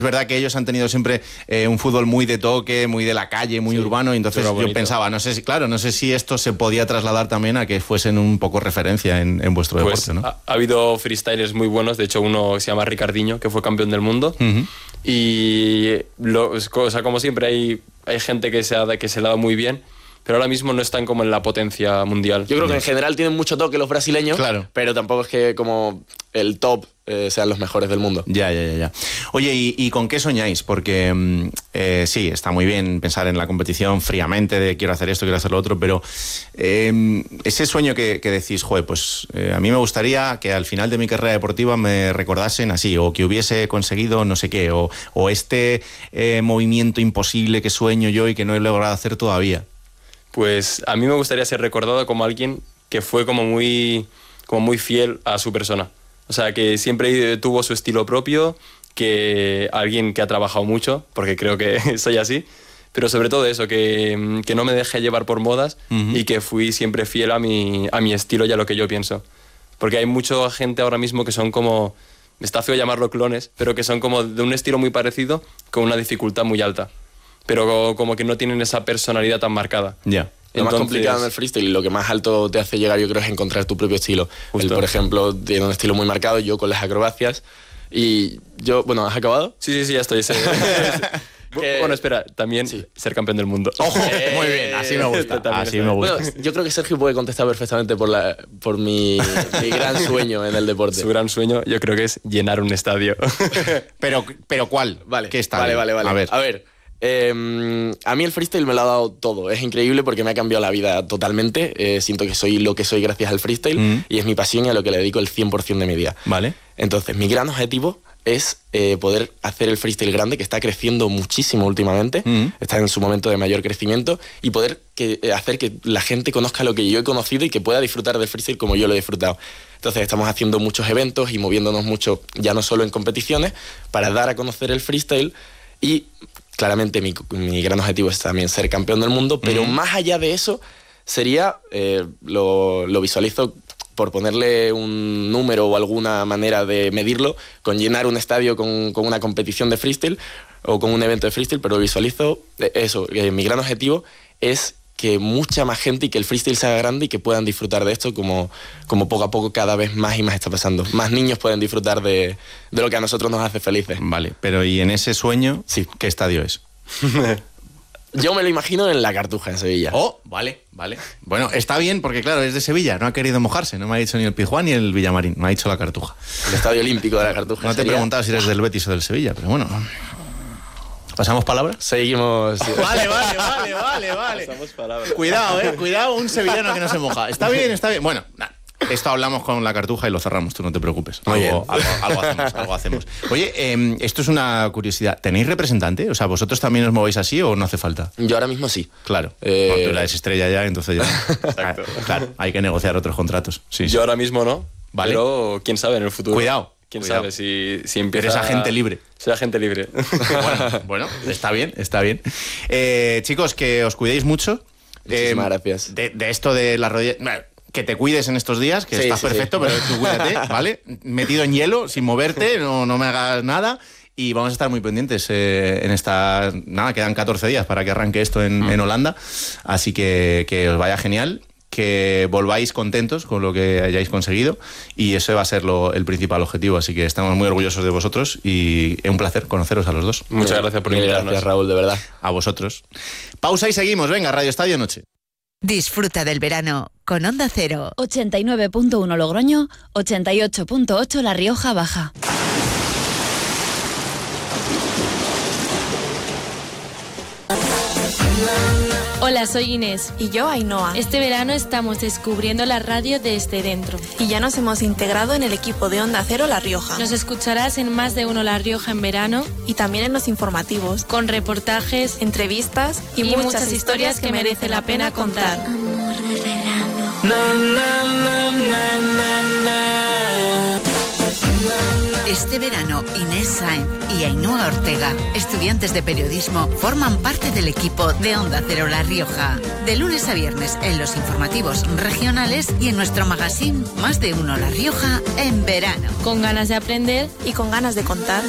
Es verdad que ellos han tenido siempre un fútbol muy de toque, muy de la calle, muy urbano, y entonces yo pensaba, no sé si esto se podía trasladar también a que fuesen un poco referencia en vuestro deporte, ¿no? Ha habido freestylers muy buenos, de hecho uno se llama Ricardinho, que fue campeón del mundo, y como siempre hay gente que se le ha dado muy bien, pero ahora mismo no están como en la potencia mundial. Yo creo que en general tienen mucho toque los brasileños, claro, pero tampoco es que como el top sean los mejores del mundo. Ya. Oye, ¿y con qué soñáis? Porque sí, está muy bien pensar en la competición fríamente de quiero hacer esto, quiero hacer lo otro, pero ese sueño que decís, joder, pues a mí me gustaría que al final de mi carrera deportiva me recordasen así, o que hubiese conseguido no sé qué, o este movimiento imposible que sueño yo y que no he logrado hacer todavía. Pues a mí me gustaría ser recordado como alguien que fue como muy fiel a su persona. O sea, que siempre tuvo su estilo propio, que alguien que ha trabajado mucho, porque creo que soy así, pero sobre todo eso, que no me dejé llevar por modas y que fui siempre fiel a mi estilo y a lo que yo pienso. Porque hay mucha gente ahora mismo que son como, está feo llamarlo clones, pero que son como de un estilo muy parecido con una dificultad muy alta. Pero como que no tienen esa personalidad tan marcada. Ya. Lo más complicado en el freestyle y lo que más alto te hace llegar, yo creo, es encontrar tu propio estilo. Él, por ejemplo, tiene un estilo muy marcado, yo con las acrobacias. Y yo, bueno, ¿has acabado? Sí, ya estoy. Bueno, espera, también ser campeón del mundo. ¡Ojo! Muy bien, así me gusta. Bueno, yo creo que Sergio puede contestar perfectamente por mi gran sueño en el deporte. Su gran sueño, yo creo que es llenar un estadio. ¿Pero cuál? Vale. ¿Qué estadio? Vale. A ver. A mí el freestyle me lo ha dado todo. Es increíble porque me ha cambiado la vida totalmente. Siento que soy lo que soy gracias al freestyle y es mi pasión y a lo que le dedico el 100% de mi día. Vale. Entonces, mi gran objetivo es poder hacer el freestyle grande, que está creciendo muchísimo últimamente, está en su momento de mayor crecimiento, y poder hacer que la gente conozca lo que yo he conocido y que pueda disfrutar del freestyle como yo lo he disfrutado. Entonces estamos haciendo muchos eventos y moviéndonos mucho, ya no solo en competiciones, para dar a conocer el freestyle. Y claramente mi gran objetivo es también ser campeón del mundo, pero más allá de eso sería, lo visualizo por ponerle un número o alguna manera de medirlo, con llenar un estadio con una competición de freestyle o con un evento de freestyle, pero visualizo eso, mi gran objetivo es que mucha más gente y que el freestyle sea grande y que puedan disfrutar de esto como poco a poco cada vez más y más está pasando. Más niños pueden disfrutar de lo que a nosotros nos hace felices. Vale, pero ¿y en ese sueño qué estadio es? Yo me lo imagino en La Cartuja, en Sevilla. Oh, vale. Bueno, está bien porque claro, es de Sevilla, no ha querido mojarse, no me ha dicho ni el Pizjuán ni el Villamarín, me ha dicho La Cartuja. El Estadio Olímpico de La Cartuja. No te he preguntado si eres del Betis o del Sevilla, pero bueno... ¿Pasamos palabra? Seguimos. Vale. Pasamos palabra. Cuidado, un sevillano que no se moja. Está bien. Bueno, esto hablamos con La Cartuja y lo cerramos, tú no te preocupes. Algo hacemos. Oye, esto es una curiosidad. ¿Tenéis representante? O sea, ¿vosotros también os movéis así o no hace falta? Yo ahora mismo sí. Claro. Porque tú eres estrella ya, entonces ya... Claro, hay que negociar otros contratos. Sí. Yo ahora mismo no, vale. Pero quién sabe en el futuro. Cuidado. ¿Quién sabe si empieza... Eres agente libre. Soy agente libre. Bueno, está bien. Chicos, que os cuidéis mucho. Muchísimas gracias. De esto de la rodilla... Que te cuides en estos días, que estás perfecto, pero tú cuídate, ¿vale? Metido en hielo, sin moverte, no me hagas nada. Y vamos a estar muy pendientes en esta... Nada, quedan 14 días para que arranque esto en Holanda. Así que os vaya genial. Que volváis contentos con lo que hayáis conseguido y ese va a ser el principal objetivo, así que estamos muy orgullosos de vosotros y es un placer conoceros a los dos. Muchas gracias por invitarnos. Gracias, Raúl, de verdad. A vosotros. Pausa y seguimos, venga, Radio Estadio Noche. Disfruta del verano con Onda Cero. 89.1 Logroño, 88.8 La Rioja Baja. Hola, soy Inés. Y yo, Ainhoa. Este verano estamos descubriendo la radio desde dentro. Y ya nos hemos integrado en el equipo de Onda Cero La Rioja. Nos escucharás en Más de Uno La Rioja en verano. Y también en los informativos. Con reportajes, entrevistas y muchas historias que merece la pena contar. Amor de verano. Este verano, Inés Sainz y Ainhoa Ortega, estudiantes de periodismo, forman parte del equipo de Onda Cero La Rioja. De lunes a viernes en los informativos regionales y en nuestro magazine Más de Uno La Rioja en verano. Con ganas de aprender y con ganas de contar.